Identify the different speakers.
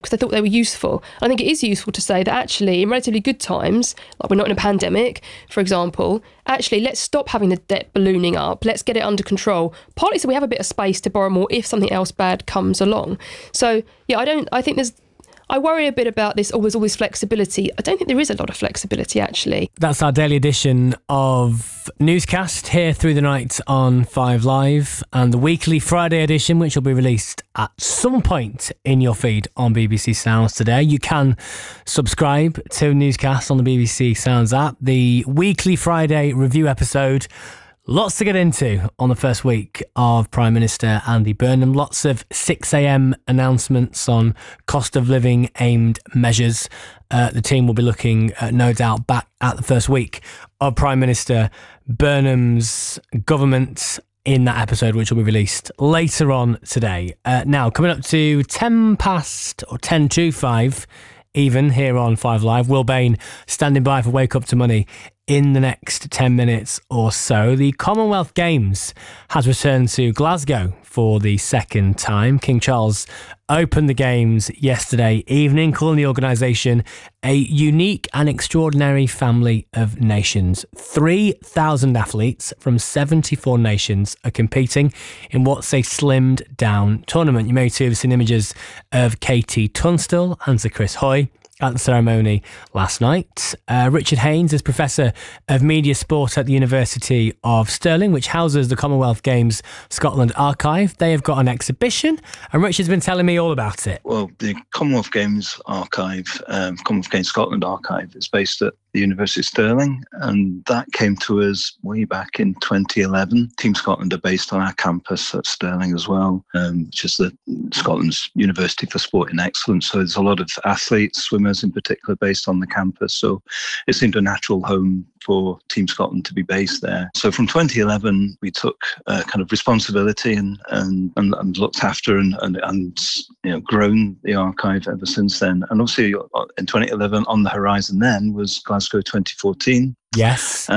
Speaker 1: because they thought they were useful. I think it is useful to say that actually in relatively good times, like we're not in a pandemic, for example, actually let's stop having the debt ballooning up. Let's get it under control. Partly so we have a bit of space to borrow more if something else bad comes along. So yeah, I worry a bit about this. There's all this flexibility. I don't think there is a lot of flexibility, actually.
Speaker 2: That's our daily edition of Newscast here through the night on 5 Live, and the weekly Friday edition, which will be released at some point in your feed on BBC Sounds today. You can subscribe to Newscast on the BBC Sounds app. The weekly Friday review episode. Lots to get into on the first week of Prime Minister Andy Burnham. Lots of 6 a.m. announcements on cost of living aimed measures. The team will be looking, no doubt, back at the first week of Prime Minister Burnham's government in that episode, which will be released later on today. Now, coming up to 10 past or 10 to 5, even here on 5 Live. Will Bain standing by for Wake Up to Money in the next 10 minutes or so. The Commonwealth Games has returned to Glasgow for the second time. King Charles opened the Games yesterday evening, calling the organisation a unique and extraordinary family of nations. 3,000 athletes from 74 nations are competing in what's a slimmed down tournament. You may too have seen images of Katie Tunstall and Sir Chris Hoy at the ceremony last night. Richard Haynes is Professor of Media Sport at the University of Stirling, which houses the Commonwealth Games Scotland Archive. They have got an exhibition, and Richard's been telling me all about it.
Speaker 3: Well, the Commonwealth Games Archive, Commonwealth Games Scotland Archive, is based at the University of Stirling, and that came to us way back in 2011. Team Scotland are based on our campus at Stirling as well, which is the Scotland's University for Sport and Excellence. So there's a lot of athletes, swimmers in particular, based on the campus. So it seemed a natural home for Team Scotland to be based there. So from 2011, we took kind of responsibility and looked after and grown the archive ever since then. And obviously in 2011, on the horizon then was Glasgow 2014.
Speaker 2: Yes.